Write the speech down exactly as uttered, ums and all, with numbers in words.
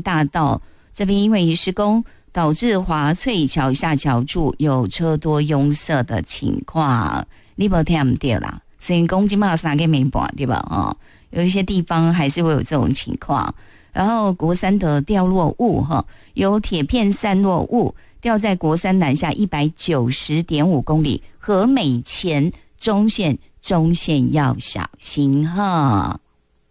大道这边因为施工，导致华翠桥下桥处有车多拥塞的情况。你没听到啦？所以公斤嘛三个没半对吧？哦，有一些地方还是会有这种情况。然后国三的掉落物哈，有铁片散落物掉在国三南下一百九十点五公里和美前中线，中线要小心哈。